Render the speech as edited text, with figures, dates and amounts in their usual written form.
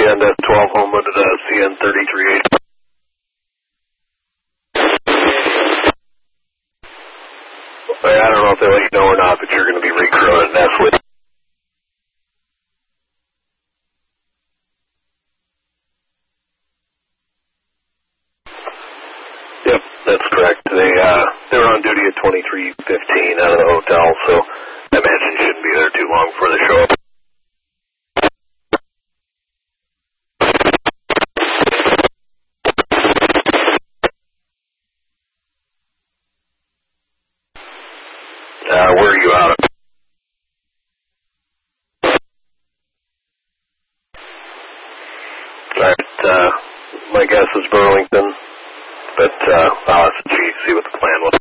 and 12 Homewood at CN 3380. I don't know if they let you know or not, but you're going to be recrewing. That's what. Yep, that's correct. They were on duty at 23:15 out of the hotel, so I imagine you shouldn't be there too long before they show up. Where are you out of? All right, my guess is Burlington, but I'll ask the chief, see what the plan was.